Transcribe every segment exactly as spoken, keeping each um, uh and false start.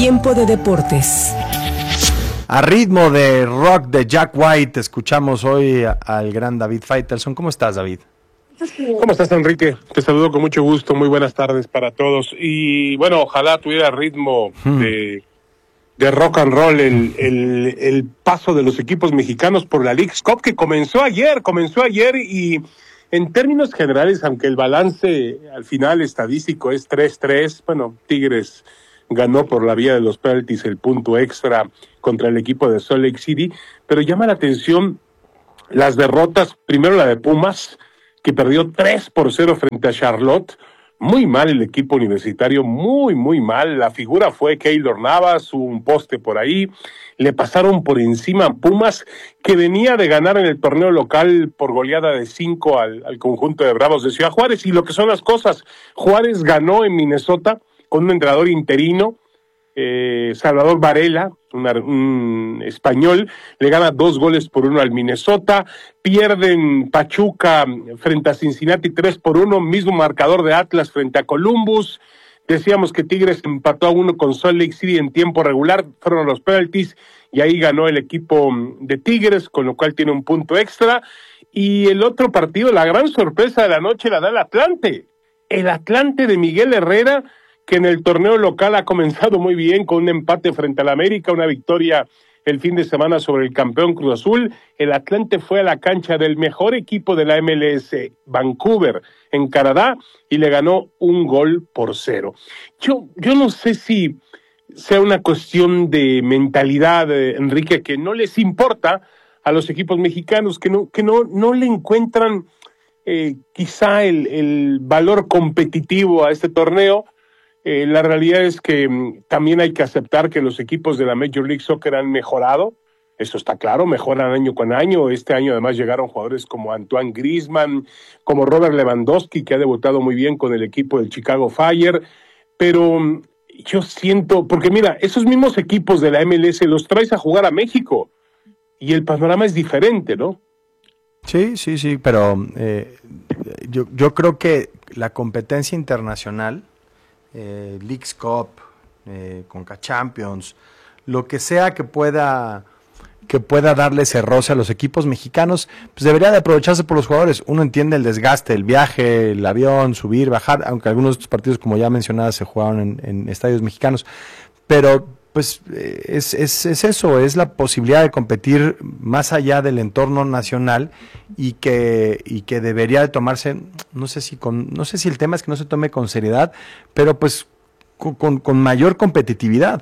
Tiempo de deportes. A ritmo de rock de Jack White, escuchamos hoy al gran David Faitelson. ¿Cómo estás, David? ¿Cómo estás, Enrique? Te saludo con mucho gusto, muy buenas tardes para todos. Y bueno, ojalá tuviera ritmo hmm. de, de rock and roll el, el, el paso de los equipos mexicanos por la Leagues Cup, que comenzó ayer, comenzó ayer y en términos generales, aunque el balance al final estadístico es tres tres, bueno, Tigres ganó por la vía de los penaltis el punto extra contra el equipo de Salt Lake City, pero llama la atención las derrotas, primero la de Pumas, que perdió tres por cero frente a Charlotte. Muy mal el equipo universitario, muy, muy mal. La figura fue Keylor Navas, un poste por ahí. Le pasaron por encima a Pumas, que venía de ganar en el torneo local por goleada de cinco al, al conjunto de Bravos de Ciudad Juárez. Y lo que son las cosas, Juárez ganó en Minnesota con un entrenador interino, eh, Salvador Varela, un, un español, le gana dos goles por uno al Minnesota, pierden Pachuca frente a Cincinnati tres por uno, mismo marcador de Atlas frente a Columbus. Decíamos que Tigres empató a uno con Salt Lake City en tiempo regular, fueron los penaltis y ahí ganó el equipo de Tigres, con lo cual tiene un punto extra. Y el otro partido, la gran sorpresa de la noche, la da el Atlante. El Atlante de Miguel Herrera, que en el torneo local ha comenzado muy bien con un empate frente al América, una victoria el fin de semana sobre el campeón Cruz Azul. El Atlante fue a la cancha del mejor equipo de la M L S, Vancouver, en Canadá, y le ganó un gol por cero. Yo, yo no sé si sea una cuestión de mentalidad, eh, Enrique, que no les importa a los equipos mexicanos, que no, que no, no le encuentran eh, quizá el, el valor competitivo a este torneo. Eh, la realidad es que mm, también hay que aceptar que los equipos de la Major League Soccer han mejorado, eso está claro, mejoran año con año. Este año además llegaron jugadores como Antoine Griezmann, como Robert Lewandowski, que ha debutado muy bien con el equipo del Chicago Fire, pero mm, yo siento, porque mira, esos mismos equipos de la M L S los traes a jugar a México y el panorama es diferente, ¿no? Sí, sí, sí, pero eh, yo, yo creo que la competencia internacional, Eh, Leagues Cup, eh, Conca Champions, lo que sea que pueda que pueda darle ese roce a los equipos mexicanos, pues debería de aprovecharse por los jugadores. Uno entiende el desgaste, el viaje, el avión, subir, bajar, aunque algunos de estos partidos, como ya mencionaba, se jugaron en, en estadios mexicanos, pero pues es, es, es eso, es la posibilidad de competir más allá del entorno nacional y que y que debería de tomarse, no sé si con no sé si el tema es que no se tome con seriedad, pero pues con, con, con mayor competitividad.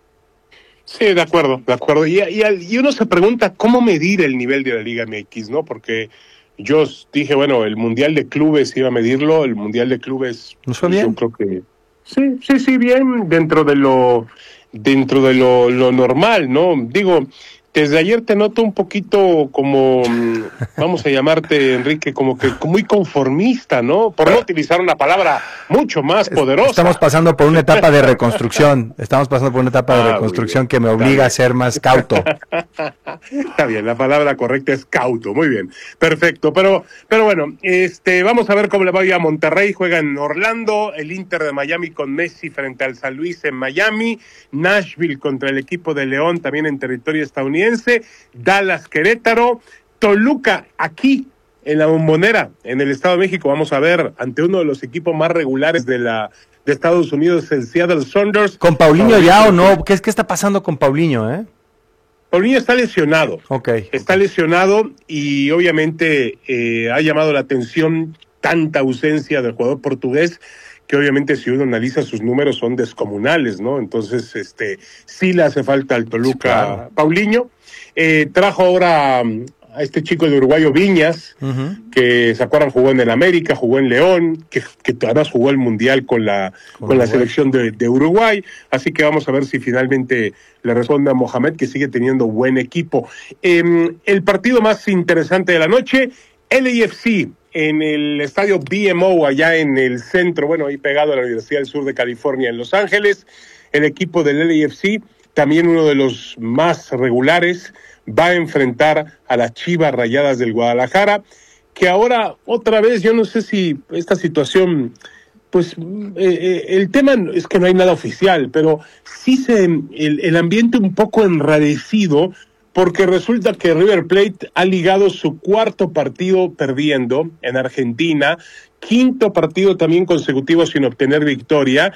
Sí, de acuerdo, de acuerdo. Y, y, y uno se pregunta cómo medir el nivel de la Liga M X, ¿no? Porque yo dije, bueno, el Mundial de Clubes iba a medirlo, el Mundial de Clubes... ¿No fue bien? Yo creo que... Sí, sí, sí, bien, dentro de lo... dentro de lo, lo normal, ¿no? Digo, desde ayer te noto un poquito como, vamos a llamarte, Enrique, como que muy conformista, ¿no? Por no utilizar una palabra mucho más poderosa. Estamos pasando por una etapa de reconstrucción, estamos pasando por una etapa de ah, reconstrucción que me obliga a ser más cauto. Está bien, la palabra correcta es cauto, muy bien, perfecto, pero pero bueno, este vamos a ver cómo le va a ir a Monterrey, juega en Orlando, el Inter de Miami con Messi frente al San Luis en Miami, Nashville contra el equipo de León también en territorio estadounidense, Dallas Querétaro, Toluca aquí en la Bombonera, en el Estado de México, vamos a ver ante uno de los equipos más regulares de la de Estados Unidos, el Seattle Sounders. ¿Con Paulinho ya o no? ¿Qué es qué está pasando con Paulinho, eh? Paulinho está lesionado, okay, está okay. lesionado y obviamente eh, ha llamado la atención tanta ausencia del jugador portugués que obviamente si uno analiza sus números son descomunales, ¿no? Entonces, este, sí le hace falta al Toluca, sí, claro. Paulinho. Eh, trajo ahora a este chico de uruguayo Viñas, uh-huh. que se acuerdan jugó en el América, jugó en León, que, que además jugó el Mundial con la con, con la selección de, de Uruguay, así que vamos a ver si finalmente le responde a Mohamed, que sigue teniendo buen equipo. Eh, el partido más interesante de la noche, L A F C, en el estadio B M O, allá en el centro, bueno, ahí pegado a la Universidad del Sur de California, en Los Ángeles, el equipo del L A F C, también uno de los más regulares, va a enfrentar a las Chivas Rayadas del Guadalajara, que ahora otra vez, yo no sé si esta situación pues eh, el tema es que no hay nada oficial, pero sí se el, el ambiente un poco enrarecido, porque resulta que River Plate ha ligado su cuarto partido perdiendo en Argentina, quinto partido también consecutivo sin obtener victoria,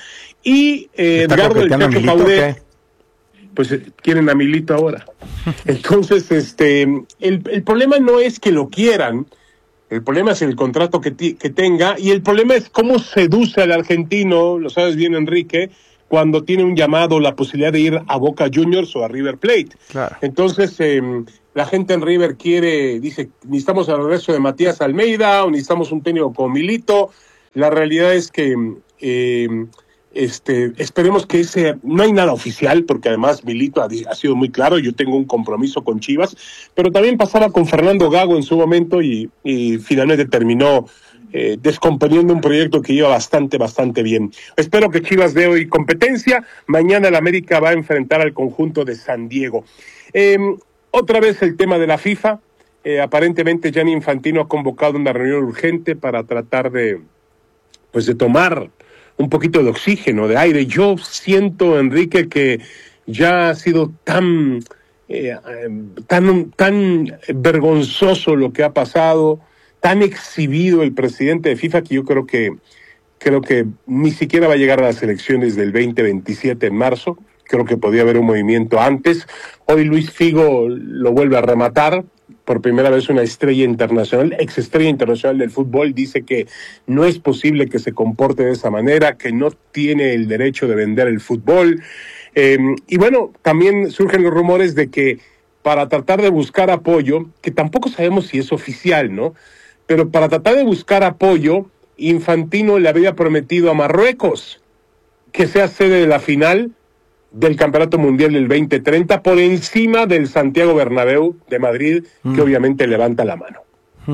y eh, Edgardo el Chacho Caudé, pues quieren a Milito ahora. Entonces, este, el, el problema no es que lo quieran, el problema es el contrato que, ti, que tenga, y el problema es cómo seduce al argentino, lo sabes bien, Enrique, cuando tiene un llamado, la posibilidad de ir a Boca Juniors o a River Plate. Claro. Entonces, eh, la gente en River quiere, dice, necesitamos el regreso de Matías Almeida, o necesitamos un técnico con Milito. La realidad es que eh, este, esperemos que ese, no hay nada oficial, porque además Milito ha, ha sido muy claro, yo tengo un compromiso con Chivas, pero también pasaba con Fernando Gago en su momento y, y finalmente terminó Eh, descomponiendo un proyecto que iba bastante, bastante bien. Espero que Chivas dé hoy competencia. Mañana el América va a enfrentar al conjunto de San Diego. Eh, otra vez el tema de la FIFA. Eh, aparentemente Gianni Infantino ha convocado una reunión urgente para tratar de, pues de tomar un poquito de oxígeno, de aire. Yo siento, Enrique, que ya ha sido tan, eh, tan, tan vergonzoso lo que ha pasado, tan exhibido el presidente de FIFA, que yo creo que creo que ni siquiera va a llegar a las elecciones del veinte veintisiete en marzo. Creo que podría haber un movimiento antes. Hoy Luis Figo lo vuelve a rematar. Por primera vez una estrella internacional, ex estrella internacional del fútbol, dice que no es posible que se comporte de esa manera, que no tiene el derecho de vender el fútbol. Eh, y bueno, también surgen los rumores de que para tratar de buscar apoyo, que tampoco sabemos si es oficial, ¿no? Pero para tratar de buscar apoyo, Infantino le había prometido a Marruecos que sea sede de la final del Campeonato Mundial del veinte treinta, por encima del Santiago Bernabéu de Madrid, mm. que obviamente levanta la mano.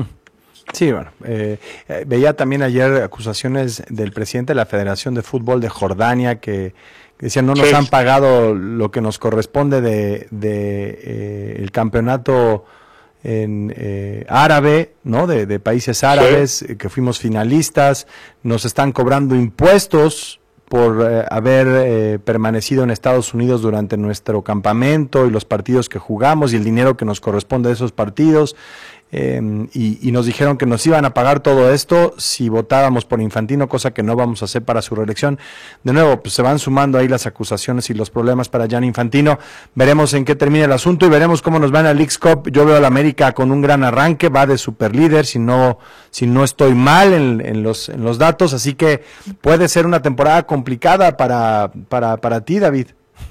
Sí, bueno, eh, veía también ayer acusaciones del presidente de la Federación de Fútbol de Jordania que decían no nos sí. han pagado lo que nos corresponde de, de eh, el campeonato en eh, árabe, ¿no? De, de países árabes, sí. que fuimos finalistas, nos están cobrando impuestos por eh, haber eh, permanecido en Estados Unidos durante nuestro campamento y los partidos que jugamos y el dinero que nos corresponde de esos partidos. Eh, y, y nos dijeron que nos iban a pagar todo esto si votábamos por Infantino, cosa que no vamos a hacer para su reelección. De nuevo, pues se van sumando ahí las acusaciones y los problemas para Gianni Infantino. Veremos en qué termina el asunto y veremos cómo nos va en la Leagues Cup. Yo veo a la América con un gran arranque, va de superlíder, si no, si no estoy mal en, en los, en los datos, así que puede ser una temporada complicada para, para, para ti, David.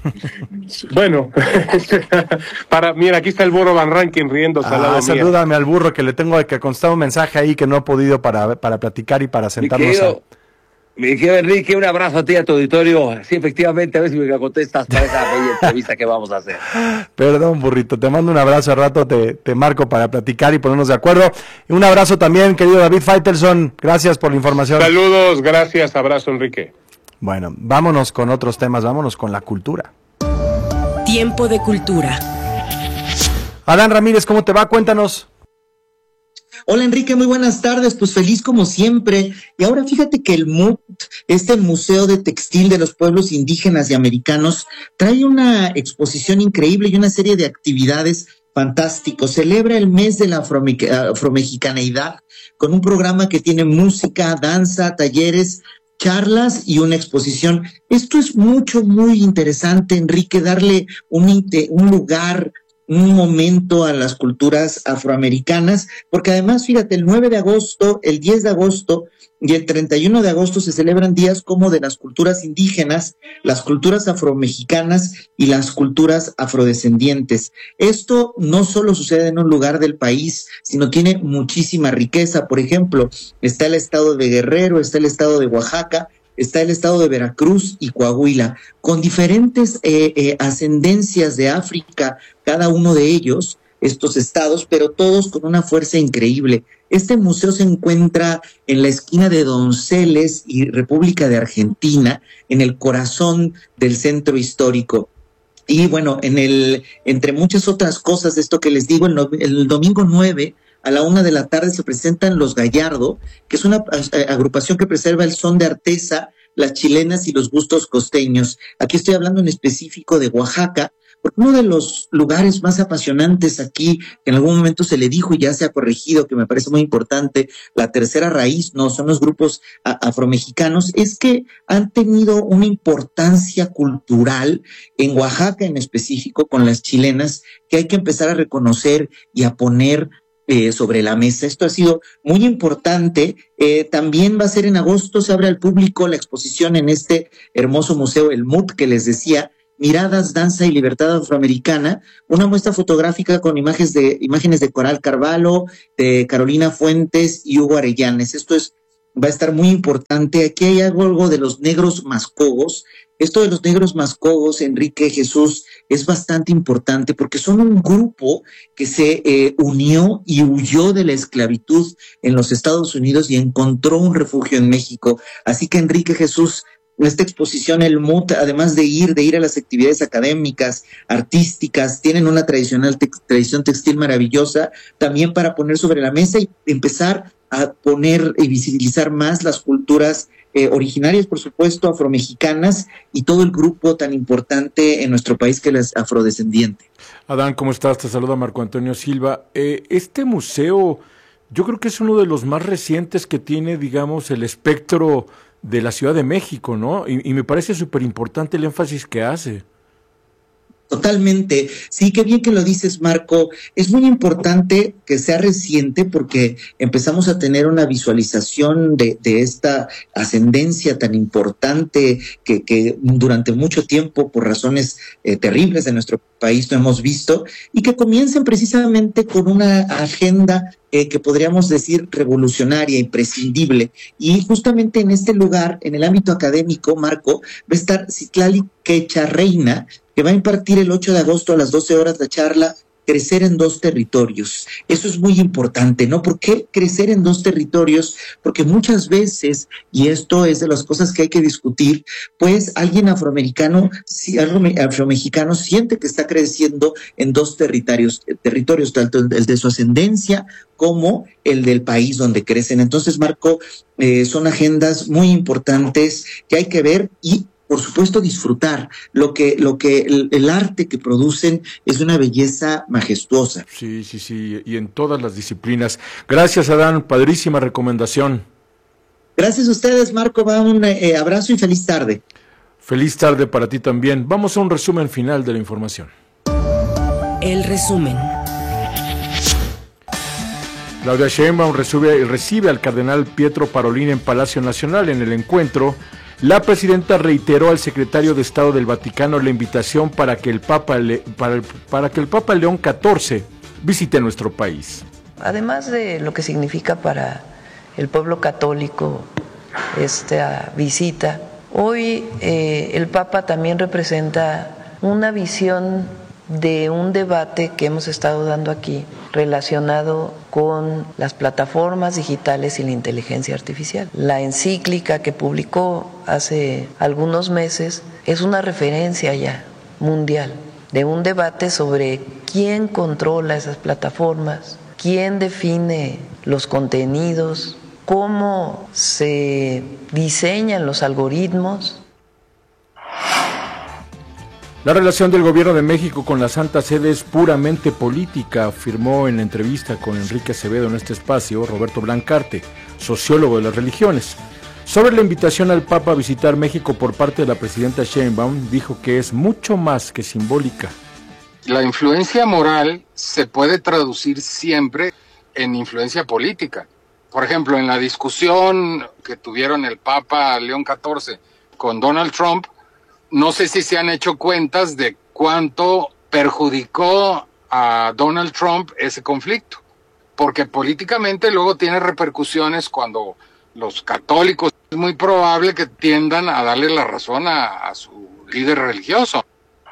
Bueno, para mira, aquí está el burro Van Rankin riendo. Ah, salúdame al burro, que le tengo que constar un mensaje ahí que no he podido para, para platicar y para sentarnos. Mi querido, a... mi querido Enrique, un abrazo a ti y a tu auditorio. Sí, efectivamente, a ver si me contestas para esa bella entrevista que vamos a hacer. Perdón, burrito, te mando un abrazo, al rato te, te marco para platicar y ponernos de acuerdo. Y un abrazo también, querido David Faitelson, gracias por la información. Saludos, gracias, abrazo, Enrique. Bueno, vámonos con otros temas, vámonos con la cultura. Tiempo de cultura. Adán Ramírez, ¿cómo te va? Cuéntanos. Hola Enrique, muy buenas tardes, pues feliz como siempre. Y ahora fíjate que el M U T, este Museo de Textil de los Pueblos Indígenas y Americanos, trae una exposición increíble y una serie de actividades fantásticos. Celebra el mes de la afrome- afromexicaneidad con un programa que tiene música, danza, talleres, charlas y una exposición. Esto es mucho, muy interesante, Enrique, darle un, un lugar, un momento a las culturas afroamericanas, porque además, fíjate, el nueve de agosto, el diez de agosto y el treinta y uno de agosto se celebran días como de las culturas indígenas, las culturas afromexicanas y las culturas afrodescendientes. Esto no solo sucede en un lugar del país, sino tiene muchísima riqueza. Por ejemplo, está el estado de Guerrero, está el estado de Oaxaca, está el estado de Veracruz y Coahuila, con diferentes eh, eh, ascendencias de África, cada uno de ellos, estos estados, pero todos con una fuerza increíble. Este museo se encuentra en la esquina de Donceles y República de Argentina, en el corazón del centro histórico. Y bueno, en el, entre muchas otras cosas de esto que les digo, el, no, el domingo nueve a la una de la tarde se presentan Los Gallardo, que es una eh, agrupación que preserva el son de artesa, las chilenas y los gustos costeños. Aquí estoy hablando en específico de Oaxaca, porque uno de los lugares más apasionantes aquí, que en algún momento se le dijo y ya se ha corregido, que me parece muy importante, la tercera raíz, no, son los grupos a, afromexicanos, es que han tenido una importancia cultural en Oaxaca en específico con las chilenas, que hay que empezar a reconocer y a poner Eh, sobre la mesa. Esto ha sido muy importante. Eh, también va a ser en agosto, se abre al público la exposición en este hermoso museo, el M U T, que les decía, Miradas, Danza y Libertad Afroamericana, una muestra fotográfica con imágenes de, imágenes de Coral Carvalho, de Carolina Fuentes y Hugo Arellanes. Esto es, va a estar muy importante. Aquí hay algo, algo de los negros mascogos. Esto de los negros mascogos, Enrique, Jesús, es bastante importante porque son un grupo que se eh, unió y huyó de la esclavitud en los Estados Unidos y encontró un refugio en México. Así que, Enrique, Jesús, esta exposición, el M U T, además de ir, de ir a las actividades académicas, artísticas, tienen una tradicional te- tradición textil maravillosa, también para poner sobre la mesa y empezar a poner y visibilizar más las culturas Eh, originarias, por supuesto, afromexicanas y todo el grupo tan importante en nuestro país que es afrodescendiente. Adán, ¿cómo estás? Te saluda Marco Antonio Silva. Eh, este museo, yo creo que es uno de los más recientes que tiene, digamos, el espectro de la Ciudad de México, ¿no? Y, y me parece súper importante el énfasis que hace. Totalmente. Sí, qué bien que lo dices, Marco. Es muy importante que sea reciente porque empezamos a tener una visualización de, de esta ascendencia tan importante que, que durante mucho tiempo, por razones eh, terribles de nuestro país, no hemos visto, y que comiencen precisamente con una agenda eh, que podríamos decir revolucionaria, imprescindible. Y justamente en este lugar, en el ámbito académico, Marco, va a estar Citlali Quecha Reina, que va a impartir el ocho de agosto a las doce horas la charla Crecer en dos territorios. Eso es muy importante, ¿no? ¿Por qué crecer en dos territorios? Porque muchas veces, y esto es de las cosas que hay que discutir, pues alguien afroamericano, afromexicano siente que está creciendo en dos territorios, territorios, tanto el de su ascendencia como el del país donde crecen. Entonces, Marco, eh, son agendas muy importantes que hay que ver y por supuesto disfrutar. Lo que, lo que el, el arte que producen es una belleza majestuosa. Sí, sí, sí, y en todas las disciplinas. Gracias, Adán, padrísima recomendación. Gracias a ustedes, Marco, va un eh, abrazo y feliz tarde. Feliz tarde para ti también. Vamos a un resumen final de la información. El resumen. Claudia Sheinbaum recibe, recibe al cardenal Pietro Parolin en Palacio Nacional. En el encuentro, la presidenta reiteró al secretario de Estado del Vaticano la invitación para que el Papa, Le, para, el, para que el Papa León catorce visite nuestro país. Además de lo que significa para el pueblo católico esta visita, hoy eh, el Papa también representa una visión de un debate que hemos estado dando aquí relacionado con las plataformas digitales y la inteligencia artificial. La encíclica que publicó hace algunos meses es una referencia ya mundial de un debate sobre quién controla esas plataformas, quién define los contenidos, cómo se diseñan los algoritmos. La relación del gobierno de México con la Santa Sede es puramente política, afirmó en la entrevista con Enrique Acevedo en este espacio Roberto Blancarte, sociólogo de las religiones. Sobre la invitación al Papa a visitar México por parte de la presidenta Sheinbaum, dijo que es mucho más que simbólica. La influencia moral se puede traducir siempre en influencia política. Por ejemplo, en la discusión que tuvieron el Papa León catorce con Donald Trump, no sé si se han hecho cuentas de cuánto perjudicó a Donald Trump ese conflicto, porque políticamente luego tiene repercusiones cuando los católicos es muy probable que tiendan a darle la razón a, a su líder religioso.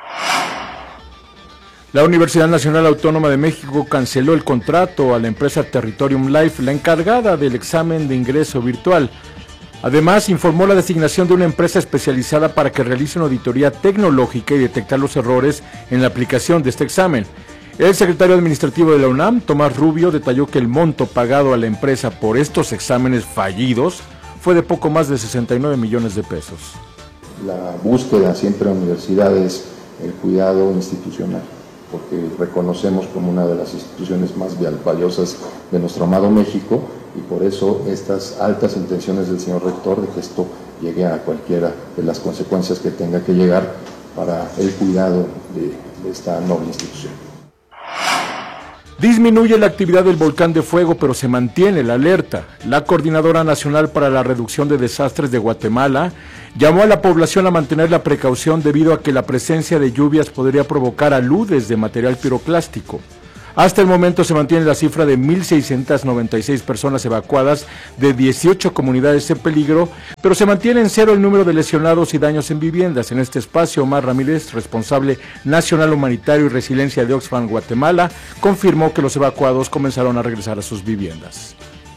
La Universidad Nacional Autónoma de México canceló el contrato a la empresa Territorium Life, la encargada del examen de ingreso virtual. Además, informó la designación de una empresa especializada para que realice una auditoría tecnológica y detectar los errores en la aplicación de este examen. El secretario administrativo de la UNAM, Tomás Rubio, detalló que el monto pagado a la empresa por estos exámenes fallidos fue de poco más de sesenta y nueve millones de pesos. La búsqueda siempre en la universidad es el cuidado institucional, porque reconocemos como una de las instituciones más valiosas de nuestro amado México, y por eso estas altas intenciones del señor rector de que esto llegue a cualquiera de las consecuencias que tenga que llegar para el cuidado de, de esta noble institución. Disminuye la actividad del volcán de fuego, pero se mantiene la alerta. La Coordinadora Nacional para la Reducción de Desastres de Guatemala llamó a la población a mantener la precaución debido a que la presencia de lluvias podría provocar aludes de material piroclástico. Hasta el momento se mantiene la cifra de mil seiscientas noventa y seis personas evacuadas de dieciocho comunidades en peligro, pero se mantiene en cero el número de lesionados y daños en viviendas. En este espacio, Omar Ramírez, responsable nacional humanitario y resiliencia de Oxfam Guatemala, confirmó que los evacuados comenzaron a regresar a sus viviendas.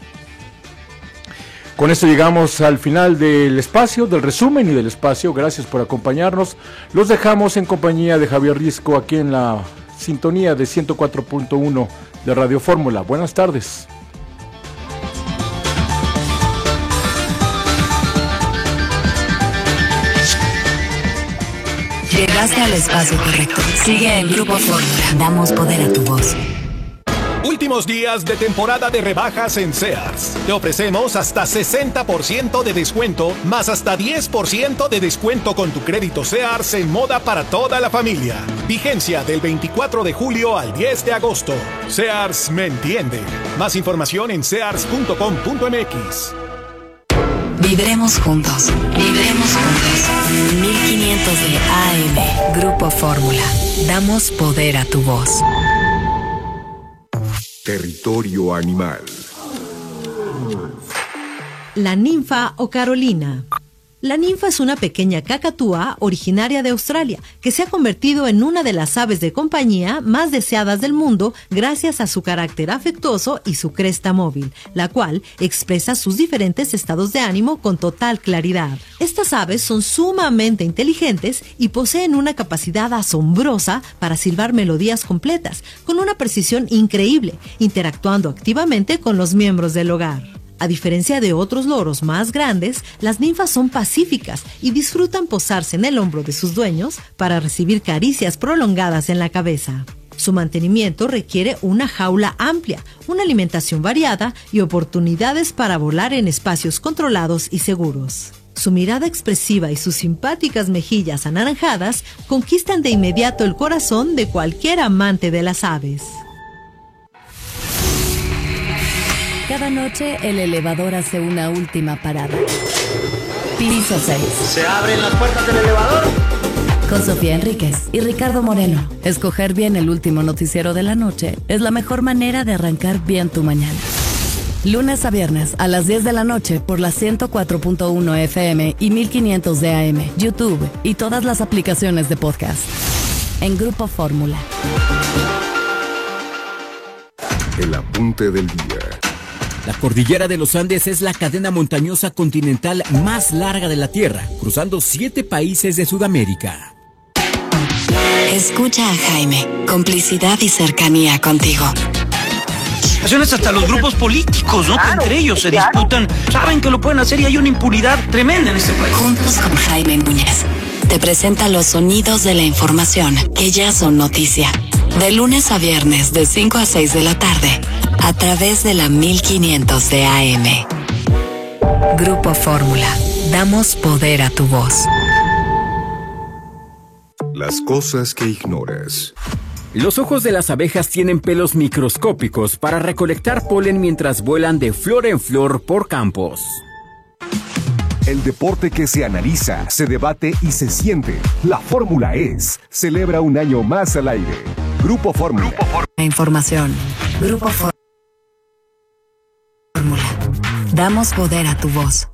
Con esto llegamos al final del espacio, del resumen y del espacio. Gracias por acompañarnos. Los dejamos en compañía de Javier Risco aquí en la sintonía de ciento cuatro punto uno de Radio Fórmula. Buenas tardes. Llegaste al espacio correcto. Sigue en Grupo Fórmula. Damos poder a tu voz. Últimos días de temporada de rebajas en Sears. Te ofrecemos hasta sesenta por ciento de descuento, más hasta diez por ciento de descuento con tu crédito Sears en moda para toda la familia. Vigencia del veinticuatro de julio al diez de agosto. Sears me entiende. Más información en sears punto com punto m x. Vibremos juntos. Vibremos juntos. mil quinientos de A M. Grupo Fórmula. Damos poder a tu voz. Territorio animal. La ninfa o Carolina. La ninfa es una pequeña cacatúa originaria de Australia que se ha convertido en una de las aves de compañía más deseadas del mundo gracias a su carácter afectuoso y su cresta móvil, la cual expresa sus diferentes estados de ánimo con total claridad. Estas aves son sumamente inteligentes y poseen una capacidad asombrosa para silbar melodías completas, con una precisión increíble, interactuando activamente con los miembros del hogar. A diferencia de otros loros más grandes, las ninfas son pacíficas y disfrutan posarse en el hombro de sus dueños para recibir caricias prolongadas en la cabeza. Su mantenimiento requiere una jaula amplia, una alimentación variada y oportunidades para volar en espacios controlados y seguros. Su mirada expresiva y sus simpáticas mejillas anaranjadas conquistan de inmediato el corazón de cualquier amante de las aves. Cada noche el elevador hace una última parada. Piso seis. ¿Se abren las puertas del elevador? Con Sofía Enríquez y Ricardo Moreno. Escoger bien el último noticiero de la noche es la mejor manera de arrancar bien tu mañana. Lunes a viernes a las diez de la noche por la ciento cuatro punto uno F M y mil quinientos de A M, YouTube y todas las aplicaciones de podcast. En Grupo Fórmula. El apunte del día. La cordillera de los Andes es la cadena montañosa continental más larga de la Tierra, cruzando siete países de Sudamérica. Escucha a Jaime, complicidad y cercanía contigo. Hasta los grupos políticos, ¿no? Claro, que entre ellos se claro. disputan, saben que lo pueden hacer y hay una impunidad tremenda en este país. Juntos con Jaime Núñez, te presenta los sonidos de la información que ya son noticia. De lunes a viernes, de cinco a seis de la tarde, a través de la mil quinientos de A M. Grupo Fórmula. Damos poder a tu voz. Las cosas que ignoras. Los ojos de las abejas tienen pelos microscópicos para recolectar polen mientras vuelan de flor en flor por campos. El deporte que se analiza, se debate y se siente. La Fórmula es. Celebra un año más al aire. Grupo Fórmula. Grupo Fórmula. Información. Grupo Fórmula. Damos poder a tu voz.